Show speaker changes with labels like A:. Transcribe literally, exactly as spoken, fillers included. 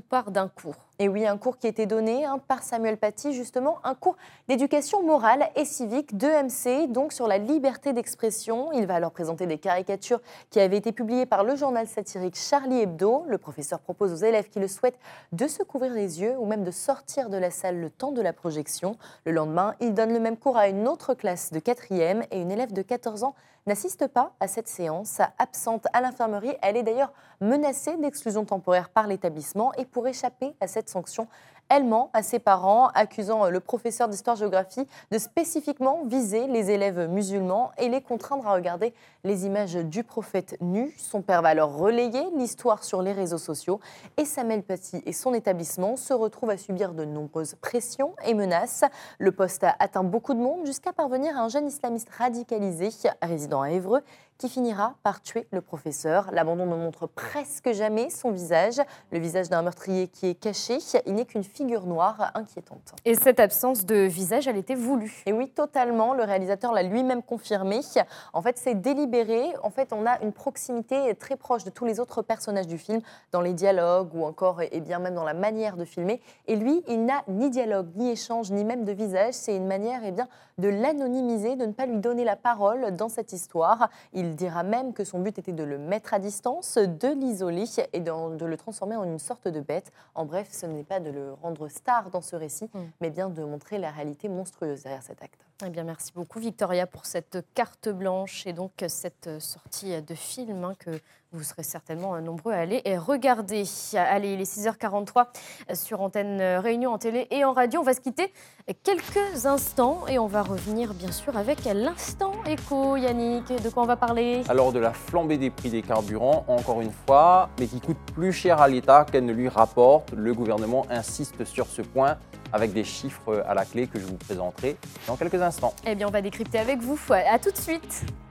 A: part d'un cours.
B: Et oui, un cours qui a été donné hein, par Samuel Paty, justement, un cours d'éducation morale et civique de M C, donc sur la liberté d'expression. Il va alors présenter des caricatures qui avaient été publiées par le journal satirique Charlie Hebdo. Le professeur propose aux élèves qui le souhaitent de se couvrir les yeux ou même de sortir de la salle le temps de la projection. Le lendemain, il donne le même cours à une autre classe de quatrième et une élève de quatorze ans n'assiste pas à cette séance. Absente à l'infirmerie, elle est d'ailleurs menacée d'exclusion temporaire par l'établissement et pour échapper à cette sanction, elle ment à ses parents, accusant le professeur d'histoire-géographie de spécifiquement viser les élèves musulmans et les contraindre à regarder les images du prophète nu. Son père va alors relayer l'histoire sur les réseaux sociaux et Samuel Paty et son établissement se retrouvent à subir de nombreuses pressions et menaces. Le poste a atteint beaucoup de monde jusqu'à parvenir à un jeune islamiste radicalisé résidant à Évreux qui finira par tuer le professeur. L'abandon ne montre presque jamais son visage, le visage d'un meurtrier qui est caché. Il n'est qu'une figure noire inquiétante.
A: Et cette absence de visage, elle était voulue.
B: Et oui, totalement. Le réalisateur l'a lui-même confirmé. En fait, c'est délibéré. En fait, on a une proximité très proche de tous les autres personnages du film, dans les dialogues ou encore, et bien même dans la manière de filmer. Et lui, il n'a ni dialogue, ni échange, ni même de visage. C'est une manière eh bien, de l'anonymiser, de ne pas lui donner la parole dans cette histoire. Il dira même que son but était de le mettre à distance, de l'isoler et de, de le transformer en une sorte de bête. En bref, ce n'est pas de le rendre star dans ce récit, mm. mais bien de montrer la réalité monstrueuse derrière cet acte.
A: Eh bien, merci beaucoup Victoria pour cette carte blanche et donc cette sortie de film hein, que vous serez certainement nombreux à aller et regarder. Allez, il est six heures quarante-trois sur Antenne Réunion en télé et en radio. On va se quitter quelques instants et on va revenir bien sûr avec l'instant éco. Yannick, de quoi on va parler?
C: Alors de la flambée des prix des carburants, encore une fois, mais qui coûte plus cher à l'État qu'elle ne lui rapporte. Le gouvernement insiste sur ce point avec des chiffres à la clé que je vous présenterai dans quelques instants.
A: Eh bien, on va décrypter avec vous. À tout de suite.